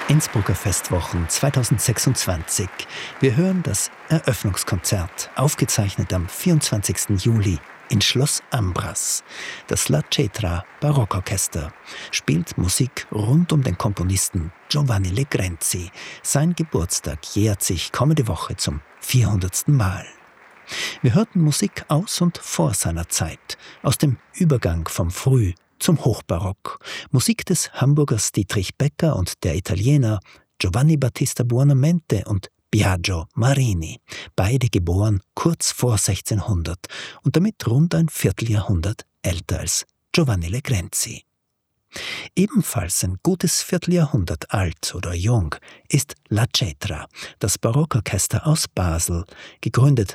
Innsbrucker Festwochen 2026. Wir hören das Eröffnungskonzert, aufgezeichnet am 24. Juli in Schloss Ambras. Das La Cetra Barockorchester spielt Musik rund um den Komponisten Giovanni Legrenzi. Sein Geburtstag jährt sich kommende Woche zum 400. Mal. Wir hörten Musik aus und vor seiner Zeit, aus dem Übergang vom Früh- zum Hochbarock. Musik des Hamburgers Dietrich Becker und der Italiener Giovanni Battista Buonamente und Biagio Marini, beide geboren kurz vor 1600 und damit rund ein Vierteljahrhundert älter als Giovanni Legrenzi. Ebenfalls ein gutes Vierteljahrhundert alt oder jung ist La Cetra, das Barockorchester aus Basel, gegründet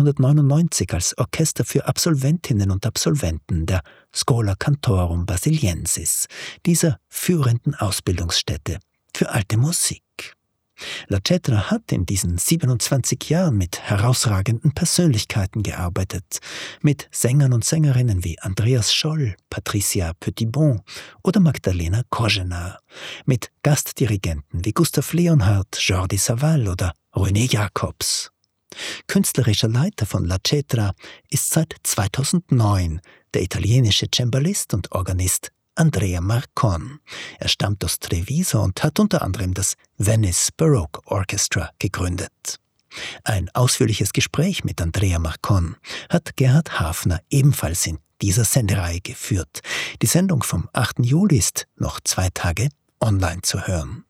1999 als Orchester für Absolventinnen und Absolventen der Schola Cantorum Basiliensis, dieser führenden Ausbildungsstätte für alte Musik. La Cetra hat in diesen 27 Jahren mit herausragenden Persönlichkeiten gearbeitet, mit Sängern und Sängerinnen wie Andreas Scholl, Patricia Petitbon oder Magdalena Kozenar, mit Gastdirigenten wie Gustav Leonhardt, Jordi Savall oder René Jacobs. Künstlerischer Leiter von La Cetra ist seit 2009 der italienische Cembalist und Organist Andrea Marcon. Er stammt aus Treviso und hat unter anderem das Venice Baroque Orchestra gegründet. Ein ausführliches Gespräch mit Andrea Marcon hat Gerhard Hafner ebenfalls in dieser Sendereihe geführt. Die Sendung vom 8. Juli ist noch 2 Tage online zu hören.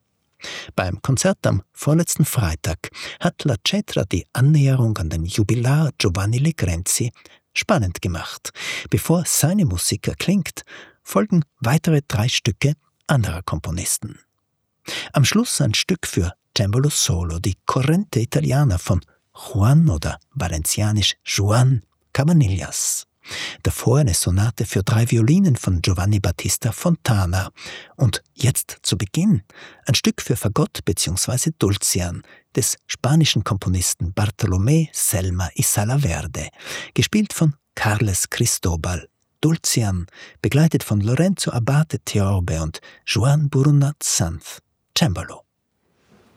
Beim Konzert am vorletzten Freitag hat La Cetra die Annäherung an den Jubilar Giovanni Legrenzi spannend gemacht. Bevor seine Musik erklingt, folgen weitere 3 Stücke anderer Komponisten. Am Schluss ein Stück für Cembalo Solo, die Corrente Italiana von Juan oder valencianisch Juan Cabanillas. Davor eine Sonate für 3 Violinen von Giovanni Battista Fontana. Und jetzt zu Beginn ein Stück für Fagott bzw. Dulcian des spanischen Komponisten Bartolomé Selma y Salaverde, gespielt von Carles Cristobal. Dulcian, begleitet von Lorenzo Abate Teorbe und Joan Burunat Sanz, Cembalo.